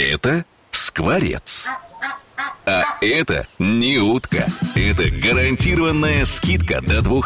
Это скворец. А это не утка. Это гарантированная скидка до 2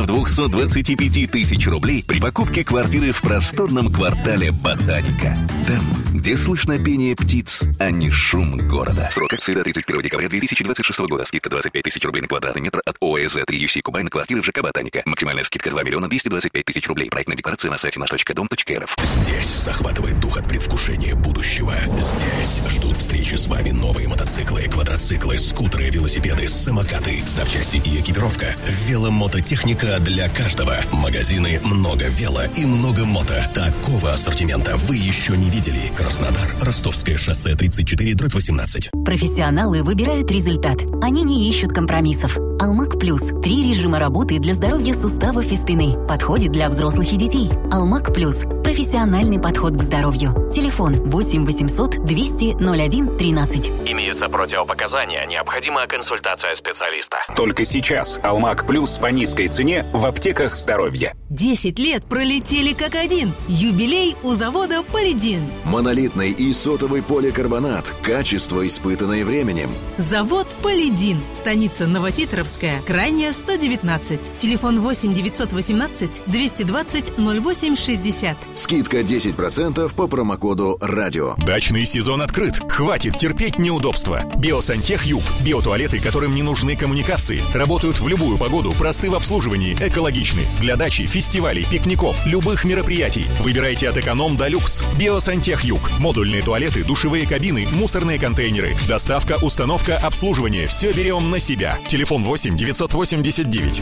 225 000 рублей при покупке квартиры в просторном квартале «Ботаника». Там, где слышно пение птиц, а не шум города. Срок акции до 31 декабря 2026 года. Скидка 25 000 рублей на квадратный метр от ОАЭЗ 3UC Кубань на квартиры в ЖК «Ботаника». Максимальная скидка 2 225 000 рублей. Проектная декларация на сайте наш.дом.рф. Здесь захватывает дух от предвкушения будущего. Здесь ждут встречи с вами новые мотоциклы, квадроциклы, скутеры, велосипеды, самокаты, запчасти и экипировка. Веломототехника для каждого. Магазины «Много вело» и «Много мото». Такого ассортимента вы еще не видели. Краснодар, Ростовское шоссе 34/18. Профессионалы выбирают результат. Они не ищут компромиссов. Алмак Плюс. 3 режима работы для здоровья суставов и спины. Подходит для взрослых и детей. Алмак Плюс. Профессиональный подход к здоровью. Телефон 8 800 200 01 13. Имеются противопоказания. Необходима консультация специалиста. Только сейчас Алмак Плюс по низкой цене в аптеках здоровья. 10 лет пролетели как один. Юбилей у завода «Полидин». Монолитный и сотовый поликарбонат. Качество, испытанное временем. Завод «Полидин». Станица Новотитровская, крайняя 119. Телефон 8 918 220 08 60. Скидка 10% по промокоду «Радио». Дачный сезон открыт. Хватит терпеть неудобства. Биосантех Юг. Биотуалеты, которым не нужны коммуникации. Работают в любую погоду, просты в обслуживании, экологичны. Для дачи, фестивалей, пикников, любых мероприятий. Выбирайте от эконом до люкс. Биосантех Юг. Модульные туалеты, душевые кабины, мусорные контейнеры. Доставка, установка, обслуживание. Все берем на себя. Телефон 8 989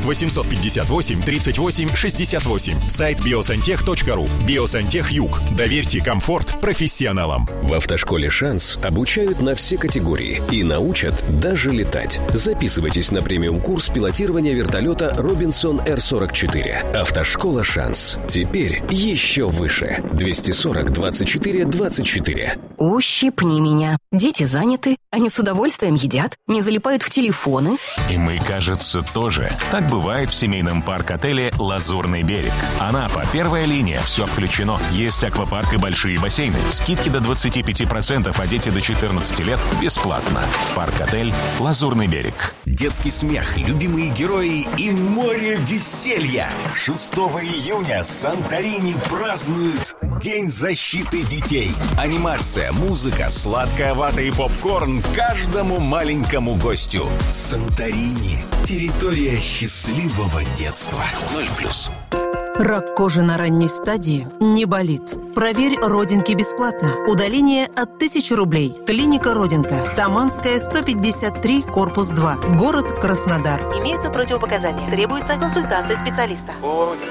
858 38 68. Сайт biosantech.ru. Биосантех Юг. Доверьте комфорт профессионалам. В автошколе «Шанс» обучают на все категории и научат даже летать. Записывайтесь на премиум-курс пилотирования вертолета «Робинсон Р-44». Автошкола «Шанс». Теперь еще выше. 240 24 24. Ущипни меня. Дети заняты. Они с удовольствием едят, не залипают в телефоны. И мы, кажется, тоже. Так бывает в семейном парк-отеле «Лазурный берег». Анапа, первая линия, все включено. Есть аквапарк и большие бассейны. Скидки до 25%, а дети до 14 лет бесплатно. Парк-отель «Лазурный берег». Детский смех, любимые герои и море веселья. 6 июня Санторини празднуют День защиты детей. Анимация, музыка, сладкая вата и попкорн каждому маленькому гостю. Санторини. Территория счастливого детства. 0+. Рак кожи на ранней стадии не болит. Проверь родинки бесплатно. Удаление от 1000 рублей. Клиника «Родинка». Таманская, 153, корпус 2. Город Краснодар. Имеются противопоказания. Требуется консультация специалиста.